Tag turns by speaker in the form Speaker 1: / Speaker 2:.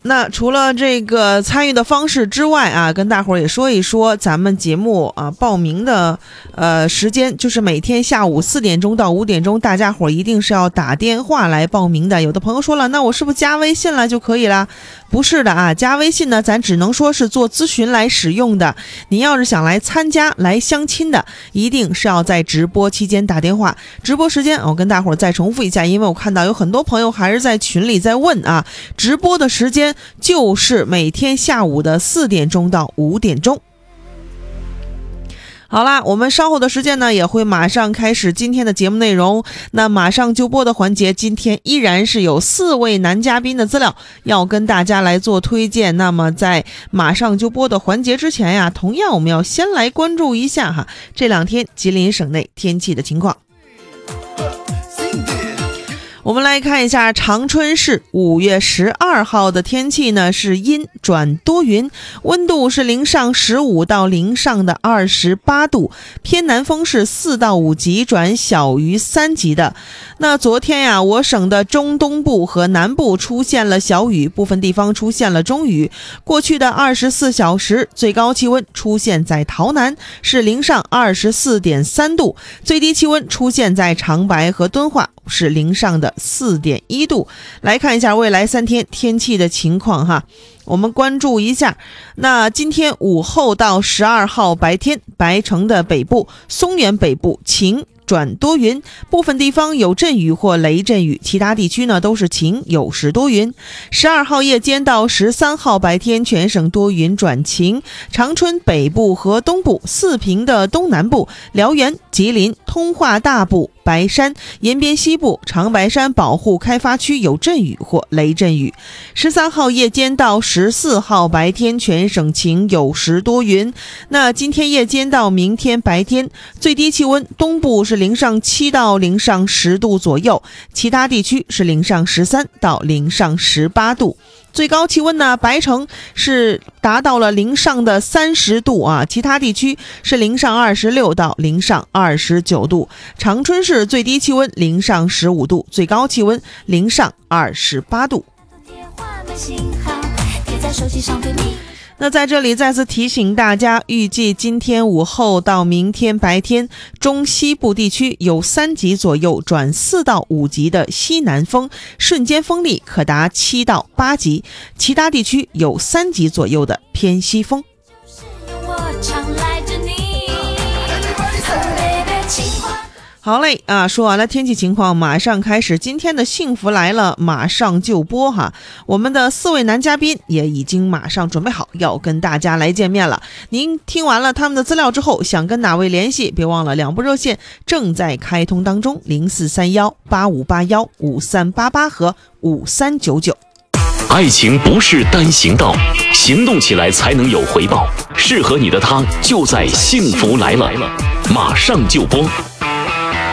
Speaker 1: 那除了这个参与的方式之外啊，跟大伙儿也说一说咱们节目啊报名的时间，就是每天下午4点钟到5点钟，大家伙儿一定是要打电话来报名的。有的朋友说了，那我是不是加微信了就可以了？不是的啊，加微信呢，咱只能说是做咨询来使用的。您要是想来参加来相亲的，一定是要在直播期间打电话。直播时间我跟大伙儿再重复一下，因为我看到有很多朋友还是在群里在问啊，直播的时间就是每天下午的4点钟到5点钟。好啦，我们稍后的时间呢也会马上开始今天的节目内容。那马上就播的环节，今天依然是有4位男嘉宾的资料要跟大家来做推荐。那么在马上就播的环节之前呀，同样我们要先来关注一下哈这2天吉林省内天气的情况。我们来看一下长春市5月12号的天气呢，是阴转多云，温度是零上15到零上的28度，偏南风是4到5级转小于3级的。那昨天呀，我省的中东部和南部出现了小雨，部分地方出现了中雨。过去的24小时，最高气温出现在洮南是零上24.3度，最低气温出现在长白和敦化是零上的4.1度。来看一下未来3天天气的情况哈，我们关注一下。那今天午后到12号白天，白城的北部、松原北部晴转多云，部分地方有阵雨或雷阵雨，其他地区呢都是晴有时多云。12号夜间到13号白天，全省多云转晴，长春北部和东部、四平的东南部、辽源、吉林、通化大部、白山、延边西部、长白山保护开发区有阵雨或雷阵雨。13号夜间到14号白天，全省晴有时多云。那今天夜间到明天白天，最低气温东部是零上7到零上10度左右，其他地区是零上13到零上18度。最高气温呢，白城是达到了零上的30度啊，其他地区是零上26到零上29度。长春市最低气温零上15度，最高气温零上28度。那在这里再次提醒大家，预计今天午后到明天白天，中西部地区有3级左右转4到5级的西南风，瞬间风力可达7到8级，其他地区有3级左右的偏西风。好嘞啊，说完了天气情况，马上开始今天的幸福来了，马上就播哈。我们的4位男嘉宾也已经马上准备好要跟大家来见面了。您听完了他们的资料之后，想跟哪位联系，别忘了2部热线正在开通当中，043185815388和5399。
Speaker 2: 爱情不是单行道，行动起来才能有回报。适合你的他就在幸福来了，马上就播。